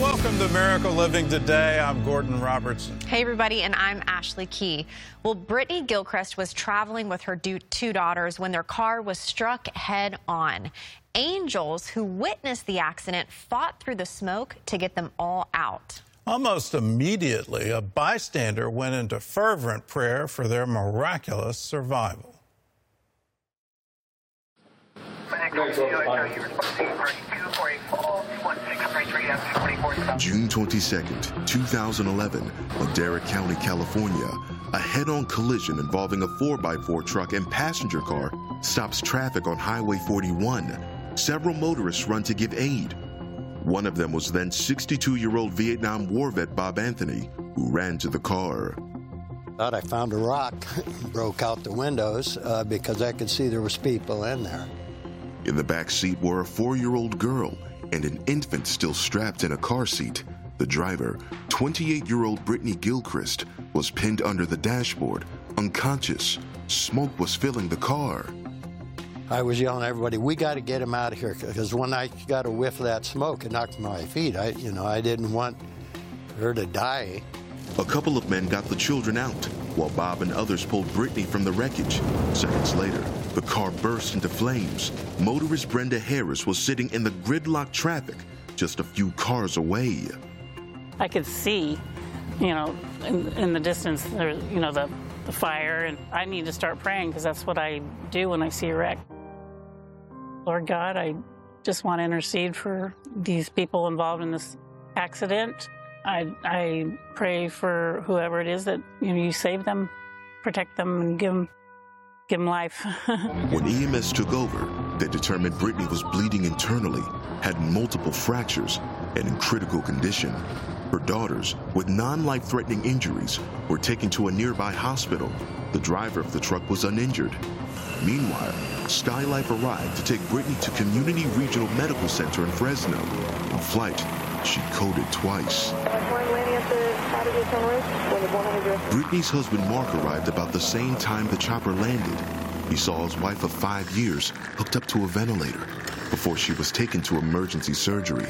Welcome to Miracle Living Today. I'm Gordon Robertson. Hey, everybody, and I'm Ashley Key. Well, Brittany Gilchrist was traveling with her two daughters when their car was struck head-on. Angels who witnessed the accident fought through the smoke to get them all out. Almost immediately, a bystander went into fervent prayer for their miraculous survival. June 22nd, 2011, Madera County, California. A head-on collision involving a 4x4 truck and passenger car stops traffic on Highway 41. Several motorists run to give aid. One of them was then 62-year-old Vietnam War vet Bob Anthony, who ran to the car. Thought I found a rock, broke out the windows because I could see there was people in there. In the back seat were a 4-year-old girl and an infant still strapped in a car seat. The driver, 28-year-old Brittany Gilchrist, was pinned under the dashboard, unconscious. Smoke was filling the car. I was yelling at everybody, we got to get him out of here, because when I got a whiff of that smoke, it knocked my feet. I didn't want her to die. A couple of men got the children out, while Bob and others pulled Brittany from the wreckage. Seconds later, the car burst into flames. Motorist Brenda Harris was sitting in the gridlocked traffic just a few cars away. I could see, in the distance, there, the fire, and I need to start praying because that's what I do when I see a wreck. Lord God, I just want to intercede for these people involved in this accident. I pray for whoever it is that you save them, protect them, and give them life. When EMS took over, they determined Brittany was bleeding internally, had multiple fractures, and in critical condition. Her daughters, with non-life-threatening injuries, were taken to a nearby hospital. The driver of the truck was uninjured. Meanwhile, Skylife arrived to take Brittany to Community Regional Medical Center in Fresno. In flight, she coded twice. Brittany's husband Mark arrived about the same time the chopper landed. He saw his wife of 5 years hooked up to a ventilator before she was taken to emergency surgery.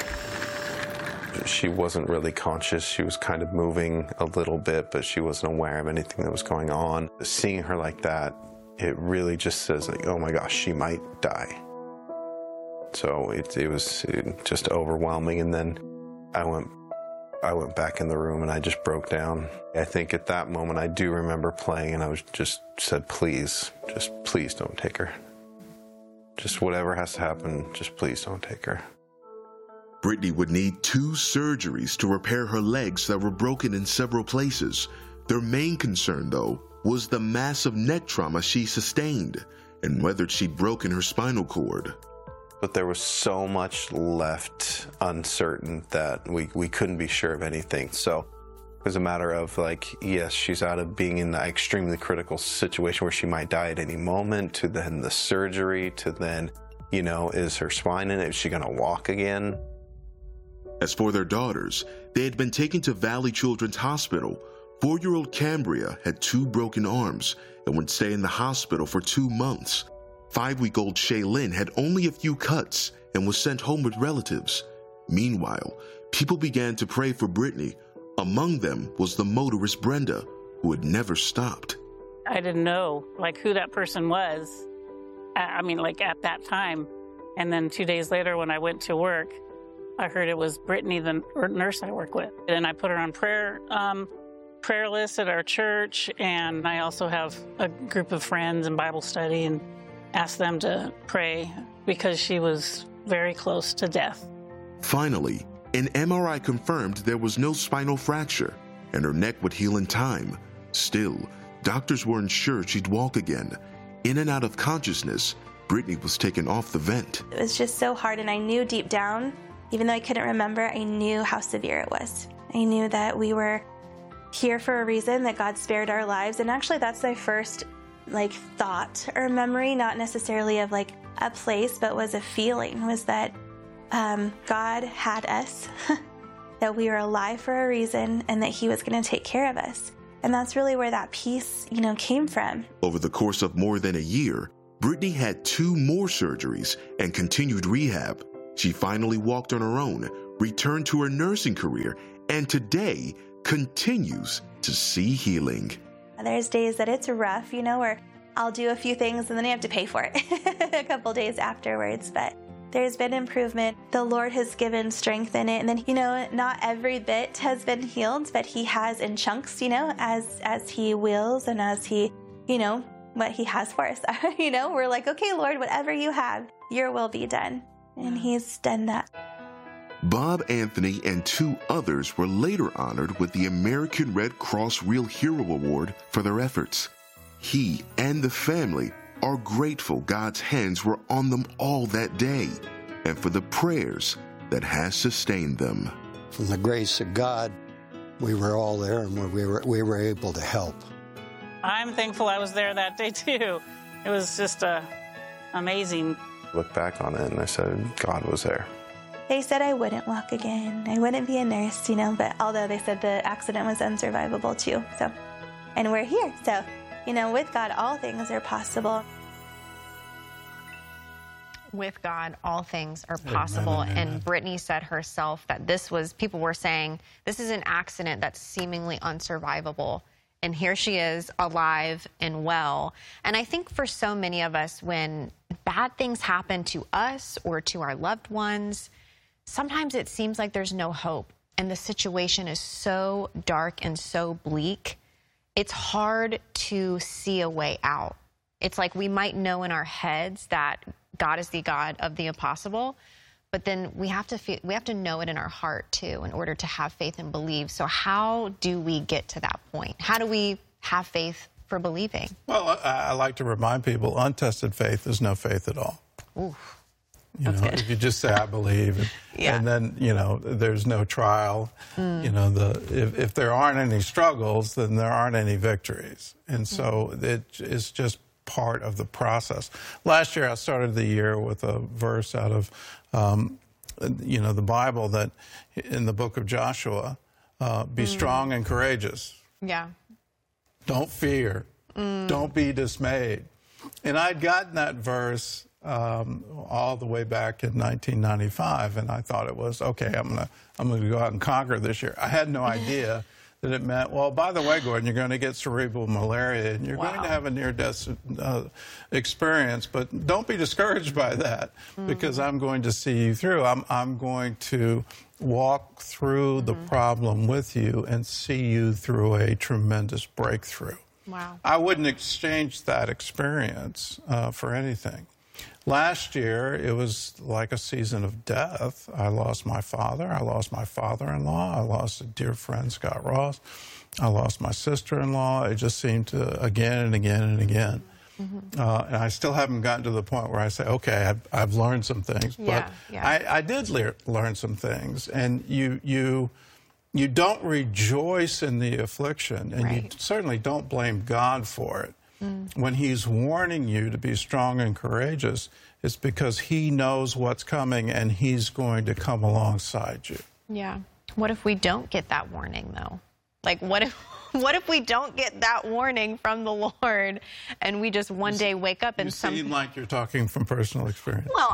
She wasn't really conscious. She was kind of moving a little bit, but she wasn't aware of anything that was going on. Seeing her like that, it really just says, oh my gosh, she might die. So it was just overwhelming. And then I went back in the room and I just broke down. I think at that moment I do remember playing, and I was just said, please don't take her. Just whatever has to happen, just please don't take her. Brittany would need 2 surgeries to repair her legs that were broken in several places. Their main concern, though, was the massive neck trauma she sustained and whether she'd broken her spinal cord. But there was so much left uncertain that we couldn't be sure of anything. So it was a matter of yes, she's out of being in an extremely critical situation where she might die at any moment, to then the surgery, to then, is her spine in it? Is she going to walk again? As for their daughters, they had been taken to Valley Children's Hospital. 4-year-old Cambria had 2 broken arms and would stay in the hospital for 2 months. 5-week-old Shaylin had only a few cuts and was sent home with relatives. Meanwhile, people began to pray for Brittany. Among them was the motorist Brenda, who had never stopped. I didn't know who that person was. At that time. And then 2 days later when I went to work, I heard it was Brittany, the nurse I work with. And I put her on prayer list at our church, and I also have a group of friends in Bible study, and asked them to pray because she was very close to death. Finally, an MRI confirmed there was no spinal fracture, and her neck would heal in time. Still, doctors weren't sure she'd walk again. In and out of consciousness, Brittany was taken off the vent. It was just so hard, and I knew deep down, even though I couldn't remember, I knew how severe it was. I knew that we were here for a reason, that God spared our lives, and actually that's my first thought or memory, not necessarily of a place, but was a feeling, was that God had us, that we were alive for a reason, and that He was going to take care of us. And that's really where that peace, came from. Over the course of more than a year, Brittany had 2 more surgeries and continued rehab. She finally walked on her own, returned to her nursing career, and today continues to see healing. There's days that it's rough, where I'll do a few things and then I have to pay for it a couple days afterwards, but there's been improvement. The Lord has given strength in it. And then, not every bit has been healed, but he has in chunks, as he wills and as he, what he has for us. We're like, okay, Lord, whatever you have, your will be done. And he's done that. Bob Anthony and 2 others were later honored with the American Red Cross Real Hero Award for their efforts. He and the family are grateful God's hands were on them all that day and for the prayers that has sustained them. From the grace of God, we were all there and we were able to help. I'm thankful I was there that day too. It was just amazing. Look back on it and I said, God was there. They said I wouldn't walk again. I wouldn't be a nurse, but although they said the accident was unsurvivable too. And we're here. So, with God, all things are possible. With God, all things are possible. Amen, amen. And Brittany said herself that people were saying, this is an accident that's seemingly unsurvivable. And here she is, alive and well. And I think for so many of us, when bad things happen to us or to our loved ones, sometimes it seems like there's no hope. And the situation is so dark and so bleak. It's hard to see a way out. It's like we might know in our heads that God is the God of the impossible, but then we have to know it in our heart too in order to have faith and believe. So how do we get to that point? How do we have faith for believing? Well, I like to remind people, untested faith is no faith at all. Ooh, Good. If you just say, I believe, and then, there's no trial, if there aren't any struggles, then there aren't any victories. And so it's just part of the process. Last year, I started the year with a verse out of, the Bible that in the book of Joshua, be strong and courageous. yeah. Don't fear. Don't be dismayed. And I'd gotten that verse all the way back in 1995, and I thought it was, okay, I'm gonna go out and conquer this year. I had no idea that it meant, well, by the way, Gordon, you're going to get cerebral malaria, and you're going to have a near-death experience, but don't be discouraged by that, because I'm going to see you through. I'm going to walk through the problem with you and see you through a tremendous breakthrough. Wow. I wouldn't exchange that experience for anything. Last year, it was like a season of death. I lost my father. I lost my father-in-law. I lost a dear friend, Scott Ross. I lost my sister-in-law. It just seemed to again and again and again. And I still haven't gotten to the point where I say, okay, I've learned some things. But I did learn some things. And you don't rejoice in the affliction, and you certainly don't blame God for it. When he's warning you to be strong and courageous, it's because he knows what's coming and he's going to come alongside you. Yeah. What if we don't get that warning, though? Like, what if we don't get that warning from the Lord and we just one day wake up and You seem like you're talking from personal experience. Well,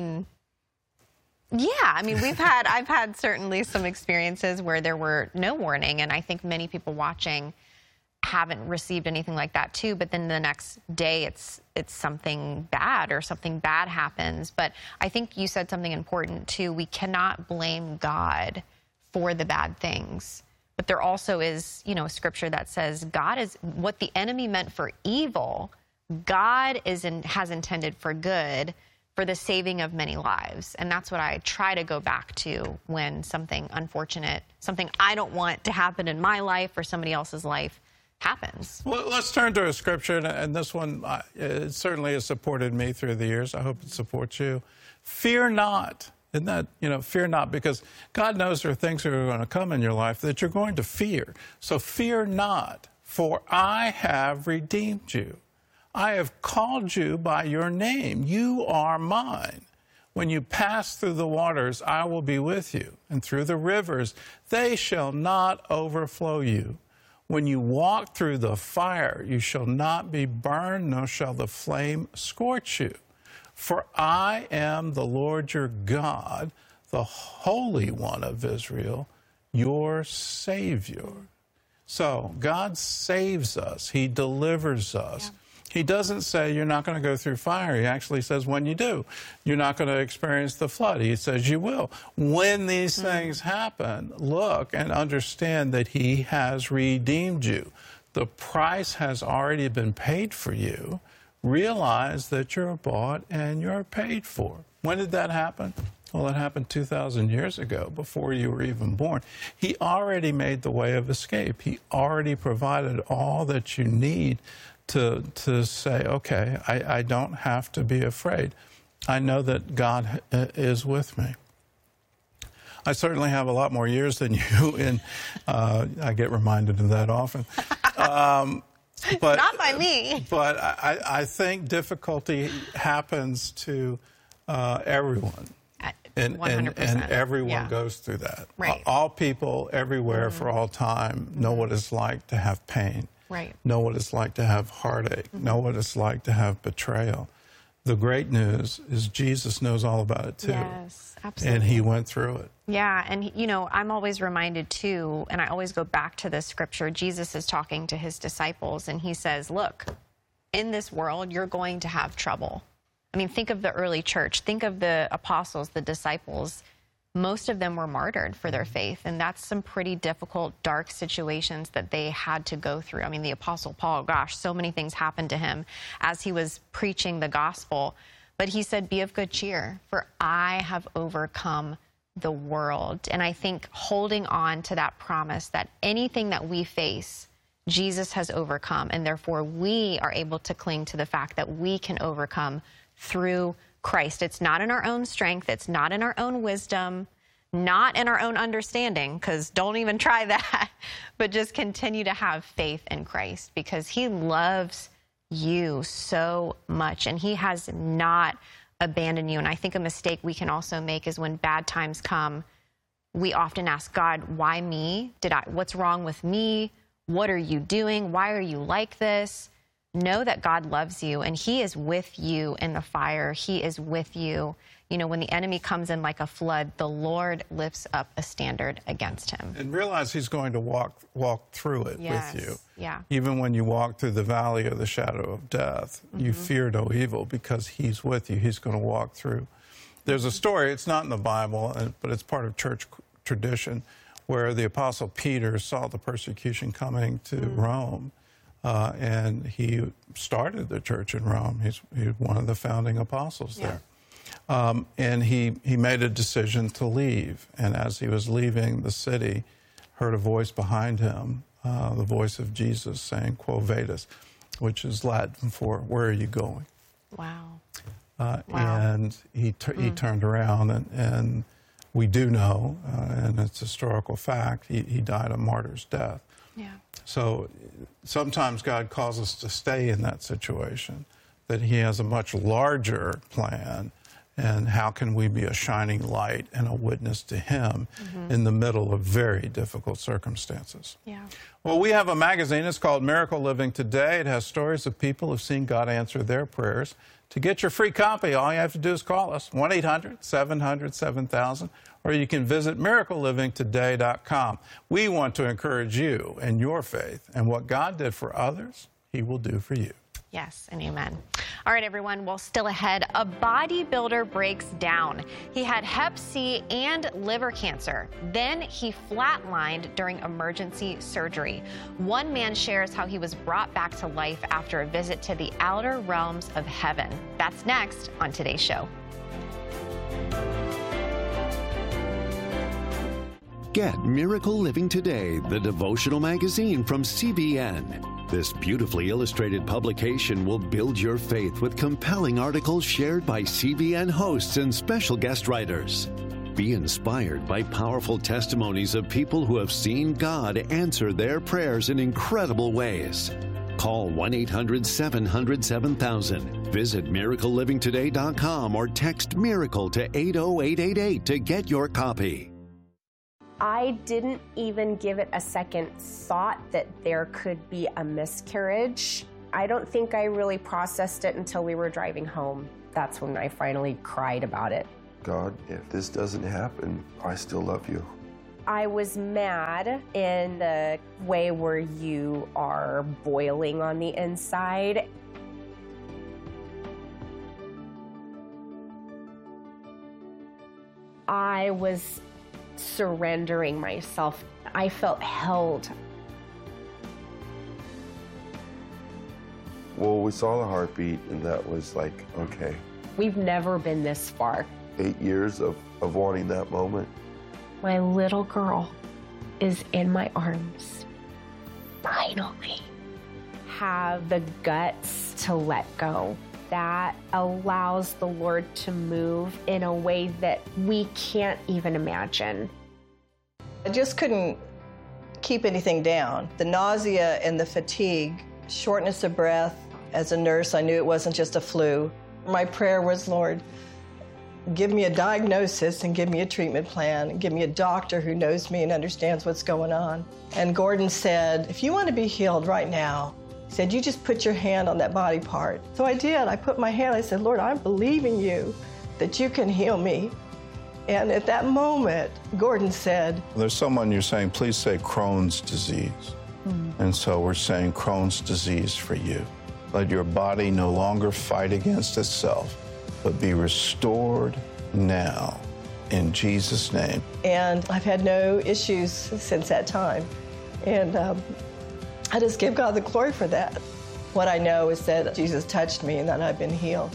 I've had certainly some experiences where there were no warning, and I think many people watching haven't received anything like that too, but then the next day it's something bad or something bad happens. But I think you said something important too. We cannot blame God for the bad things. But there also is, scripture that says God is what the enemy meant for evil, God has intended for good, for the saving of many lives. And that's what I try to go back to when something unfortunate, something I don't want to happen in my life or somebody else's life happens. Well, let's turn to a scripture, and this one it certainly has supported me through the years. I hope it supports you. Fear not. Isn't that, fear not, because God knows there are things that are going to come in your life that you're going to fear. So fear not, for I have redeemed you. I have called you by your name. You are mine. When you pass through the waters, I will be with you, and through the rivers, they shall not overflow you. When you walk through the fire, you shall not be burned, nor shall the flame scorch you. For I am the Lord your God, the Holy One of Israel, your Savior. So God saves us. He delivers us. Yeah. He doesn't say you're not going to go through fire. He actually says when you do, you're not going to experience the flood. He says you will. When these things happen, look and understand that he has redeemed you. The price has already been paid for you. Realize that you're bought and you're paid for. When did that happen? Well, it happened 2,000 years ago, before you were even born. He already made the way of escape. He already provided all that you need to say, okay, I don't have to be afraid. I know that God is with me. I certainly have a lot more years than you, and I get reminded of that often. But, not by me. But I think difficulty happens to everyone. And everyone goes through that. Right. All people everywhere for all time know what it's like to have pain. Right. Know what it's like to have heartache. Know what it's like to have betrayal. The great news is Jesus knows all about it too. Yes, absolutely. And he went through it. Yeah, and you know, I'm always reminded too, and I always go back to this scripture. Jesus is talking to his disciples and he says, look, in this world, you're going to have trouble. I mean, think of the early church. Think of the apostles, the disciples. Most of them were martyred for their faith, and that's some pretty difficult, dark situations that they had to go through. I mean, the Apostle Paul, gosh, so many things happened to him as he was preaching the gospel. But he said, be of good cheer, for I have overcome the world. And I think holding on to that promise that anything that we face, Jesus has overcome, and therefore we are able to cling to the fact that we can overcome through Christ. It's not in our own strength. It's not in our own wisdom, not in our own understanding, because don't even try that, but just continue to have faith in Christ because he loves you so much and he has not abandoned you. And I think a mistake we can also make is when bad times come, we often ask God, why me? What's wrong with me? What are you doing? Why are you like this? Know that God loves you and he is with you in the fire. He is with you. You know, when the enemy comes in like a flood, the Lord lifts up a standard against him. And realize he's going to walk through it with you. Yeah. Even when you walk through the valley of the shadow of death, you fear no evil because he's with you. He's going to walk through. There's a story, it's not in the Bible, but it's part of church tradition, where the Apostle Peter saw the persecution coming to Rome. And he started the church in Rome. He's one of the founding apostles there. And he made a decision to leave. And as he was leaving the city, heard a voice behind him, the voice of Jesus saying, Quo vadis, which is Latin for, where are you going? Wow. And he turned around, and we do know, and it's historical fact, he died a martyr's death. Yeah. So sometimes God calls us to stay in that situation, that he has a much larger plan, and how can we be a shining light and a witness to him in the middle of very difficult circumstances. Yeah. Well, we have a magazine. It's called Miracle Living Today. It has stories of people who've seen God answer their prayers. To get your free copy, all you have to do is call us, 1-800-700-7000, or you can visit miraclelivingtoday.com. We want to encourage you in your faith, and what God did for others, he will do for you. Yes, and amen. All right, everyone. Well, still ahead, a bodybuilder breaks down. He had Hep C and liver cancer. Then he flatlined during emergency surgery. One man shares how he was brought back to life after a visit to the outer realms of heaven. That's next on today's show. Get Miracle Living Today, the devotional magazine from CBN. This beautifully illustrated publication will build your faith with compelling articles shared by CBN hosts and special guest writers. Be inspired by powerful testimonies of people who have seen God answer their prayers in incredible ways. Call 1-800-700-7000. Visit miraclelivingtoday.com or text MIRACLE to 80888 to get your copy. I didn't even give it a second thought that there could be a miscarriage. I don't think I really processed it until we were driving home. That's when I finally cried about it. God, if this doesn't happen, I still love you. I was mad in the way where you are boiling on the inside. I was surrendering myself. I felt held. Well, we saw the heartbeat, and that was like, okay. We've never been this far. 8 years of wanting that moment. My little girl is in my arms. Finally. Have the guts to let go. That allows the Lord to move in a way that we can't even imagine. I just couldn't keep anything down. The nausea and the fatigue, shortness of breath. As a nurse, I knew it wasn't just a flu. My prayer was, Lord, give me a diagnosis and give me a treatment plan and give me a doctor who knows me and understands what's going on. And Gordon said, if you want to be healed right now, he said, you just put your hand on that body part. So I did. I put my hand, I said, Lord, I'm believing you that you can heal me. And at that moment, Gordon said, there's someone you're saying, please say Crohn's disease. And so we're saying Crohn's disease for you. Let your body no longer fight against itself, but be restored now in Jesus' name. And I've had no issues since that time. And I just give God the glory for that. What I know is that Jesus touched me and that I've been healed.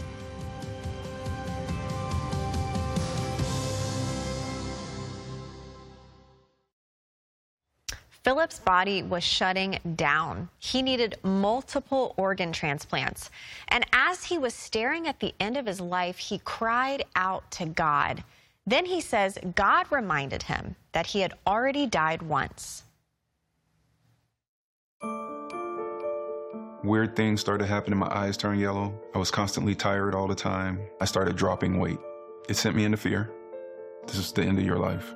Philip's body was shutting down. He needed multiple organ transplants. And as he was staring at the end of his life, he cried out to God. Then he says God reminded him that he had already died once. Weird things started happening. My eyes turned yellow. I was constantly tired all the time. I started dropping weight. It sent me into fear. This is the end of your life.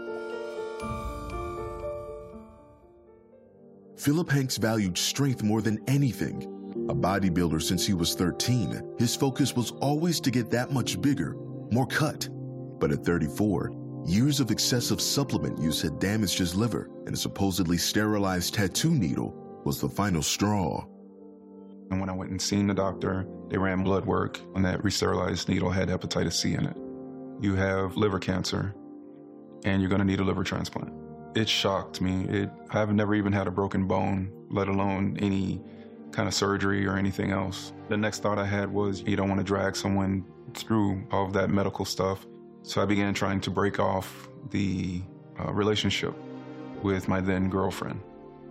Philip Hanks valued strength more than anything. A bodybuilder since he was 13, his focus was always to get that much bigger, more cut. But at 34, years of excessive supplement use had damaged his liver, and a supposedly sterilized tattoo needle was the final straw. And when I went and seen the doctor, they ran blood work, and that re-sterilized needle had hepatitis C in it. You have liver cancer, and you're gonna need a liver transplant. It shocked me. I've never even had a broken bone, let alone any kind of surgery or anything else. The next thought I had was, you don't want to drag someone through all of that medical stuff. So I began trying to break off the relationship with my then girlfriend.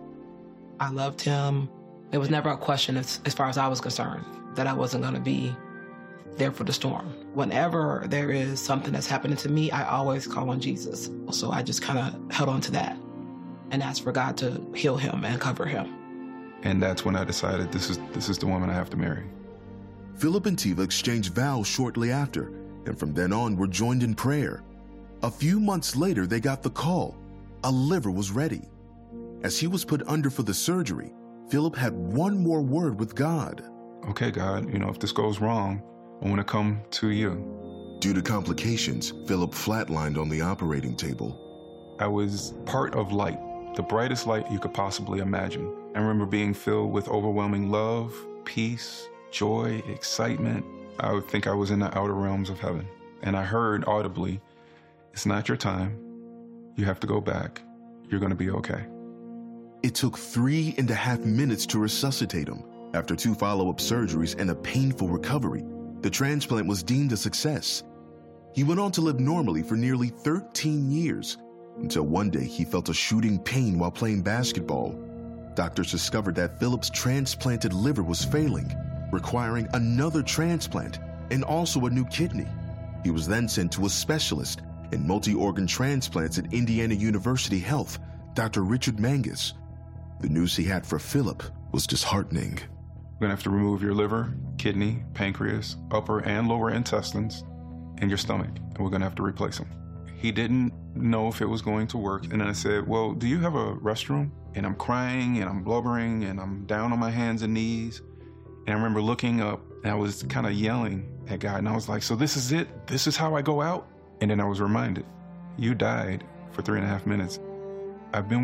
I loved him. It was never a question as far as I was concerned that I wasn't going to be there for the storm. Whenever there is something that's happening to me, I always call on Jesus. So I just kind of held on to that and asked for God to heal him and cover him. And that's when I decided this is the woman I have to marry. Philip and Tiva exchanged vows shortly after, and from then on were joined in prayer. A few months later, they got the call. A liver was ready. As he was put under for the surgery, Philip had one more word with God. Okay, God, if this goes wrong, I want to come to you. Due to complications, Philip flatlined on the operating table. I was part of light, the brightest light you could possibly imagine. I remember being filled with overwhelming love, peace, joy, excitement. I would think I was in the outer realms of heaven. And I heard audibly, it's not your time. You have to go back. You're going to be okay. It took 3.5 minutes to resuscitate him. After 2 follow-up surgeries and a painful recovery, the transplant was deemed a success. He went on to live normally for nearly 13 years, until one day he felt a shooting pain while playing basketball. Doctors discovered that Philip's transplanted liver was failing, requiring another transplant and also a new kidney. He was then sent to a specialist in multi-organ transplants at Indiana University Health, Dr. Richard Mangus. The news he had for Philip was disheartening. We're going to have to remove your liver, kidney, pancreas, upper and lower intestines, and your stomach, and we're going to have to replace them. He didn't know if it was going to work, and then I said, well, do you have a restroom? And I'm crying, and I'm blubbering, and I'm down on my hands and knees. And I remember looking up And I was kind of yelling at God, and I was like, so this is it? This is how I go out? And then I was reminded, you died for 3.5 minutes. I've been